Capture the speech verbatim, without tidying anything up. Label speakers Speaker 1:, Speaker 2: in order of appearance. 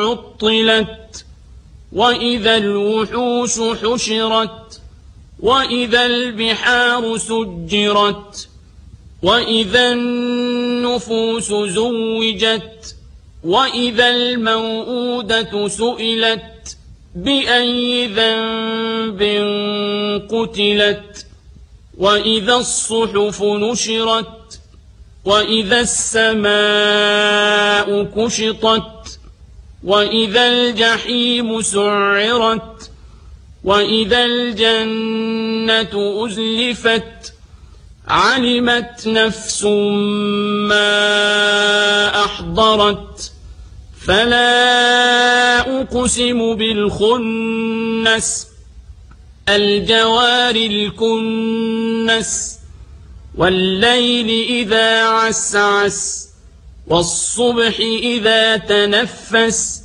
Speaker 1: عطلت وإذا الوحوش حشرت وإذا البحار سجرت وإذا النفوس زوجت وإذا الموءودة سئلت بأي ذنب قتلت وإذا الصحف نشرت وإذا السماء كشطت وإذا الجحيم سعرت وإذا الجنة أزلفت علمت نفس ما أحضرت فلا أقسم بالخنس الجوار الكنس والليل إذا عسعس والصبح إذا تنفس